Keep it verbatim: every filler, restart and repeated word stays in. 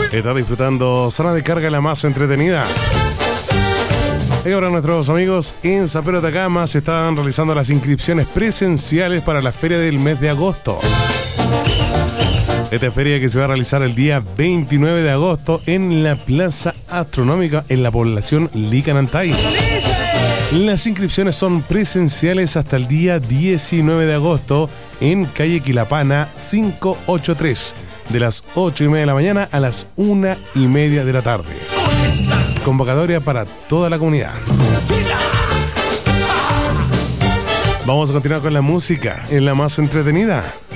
Está disfrutando Zona de Carga, la más entretenida. Y ahora nuestros amigos en San Pedro de Atacama se están realizando las inscripciones presenciales para la feria del mes de agosto. Esta feria que se va a realizar el día veintinueve de agosto en la Plaza Astronómica en la población Licanantay. Las inscripciones son presenciales hasta el día diecinueve de agosto en calle Quilapana quinientos ochenta y tres, de las ocho y media de la mañana a las una y media de la tarde. Convocatoria para toda la comunidad. Vamos a continuar con la música en la más entretenida.